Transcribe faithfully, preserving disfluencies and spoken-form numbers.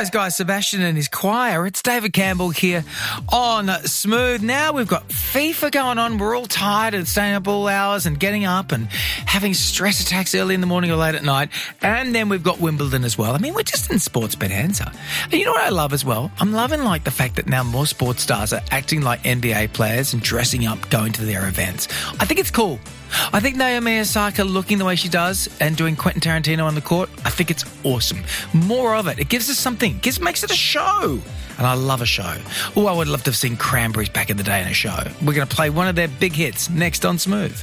those guys, Sebastian and his choir. It's David Campbell here on Smooth. Now we've got FIFA going on. We're all tired of staying up all hours and getting up and having stress attacks early in the morning or late at night. And then we've got Wimbledon as well. I mean, we're just in sports bonanza. And you know what I love as well? I'm loving like the fact that now more sports stars are acting like N B A players and dressing up, going to their events. I think it's cool. I think Naomi Osaka looking the way she does and doing Quentin Tarantino on the court, I think it's awesome. More of it. It gives us something. It gives, makes it a show. And I love a show. Oh, I would love to have seen Cranberries back in the day in a show. We're going to play one of their big hits next on Smooth.